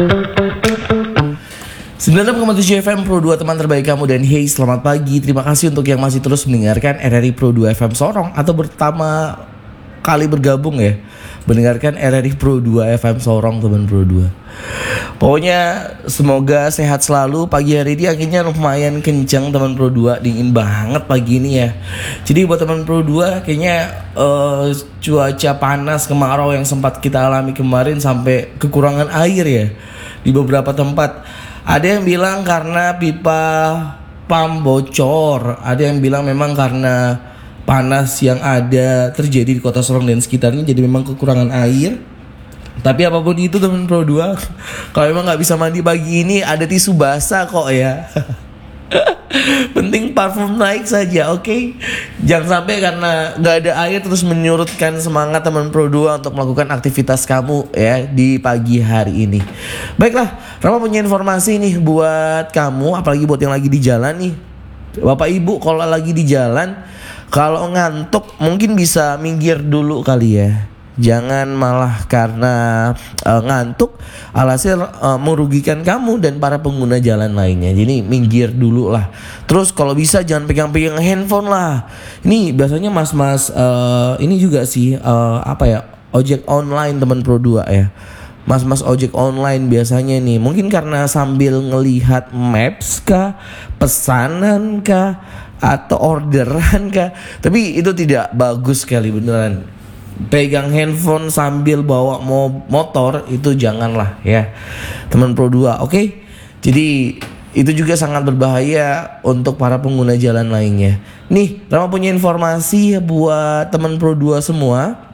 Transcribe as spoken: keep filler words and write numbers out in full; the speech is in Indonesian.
sembilan puluh enam koma tujuh F M Pro dua, teman terbaik kamu. Dan hey, selamat pagi. Terima kasih untuk yang masih terus mendengarkan R R I Pro dua F M Sorong, atau pertama kali bergabung ya, mendengarkan R R I Pro dua F M Sorong, teman Pro dua. Pokoknya semoga sehat selalu. Pagi hari ini anginnya lumayan kencang, teman Pro dua. Dingin banget pagi ini ya. Jadi buat teman Pro dua, kayaknya uh, cuaca panas kemarau yang sempat kita alami kemarin sampai kekurangan air ya di beberapa tempat. Ada yang bilang karena pipa pam bocor, ada yang bilang memang karena panas yang ada terjadi di kota Sorong dan sekitarnya, jadi memang kekurangan air. Tapi apapun itu, teman Pro dua, kalau memang gak bisa mandi pagi ini, ada tisu basah kok ya. Penting parfum naik saja, oke? Okay? Jangan sampai karena gak ada air terus menyurutkan semangat teman Pro dua untuk melakukan aktivitas kamu ya di pagi hari ini. Baiklah, Rama punya informasi nih buat kamu, apalagi buat yang lagi di jalan nih. Bapak Ibu kalau lagi di jalan, kalau ngantuk mungkin bisa minggir dulu kali ya. Jangan malah karena uh, ngantuk alhasil uh, merugikan kamu dan para pengguna jalan lainnya. Jadi minggir dulu lah. Terus kalau bisa jangan pegang-pegang handphone lah. Ini biasanya mas-mas uh, ini juga sih uh, apa ya, ojek online, teman Pro dua ya. Mas-mas ojek online biasanya nih, mungkin karena sambil ngelihat maps kah, pesanan kah, atau orderan kah. Tapi itu tidak bagus sekali beneran. Pegang handphone sambil bawa motor itu janganlah ya, teman Pro dua, oke? Okay? Jadi itu juga sangat berbahaya untuk para pengguna jalan lainnya. Nih, Rama punya informasi buat teman Pro dua semua.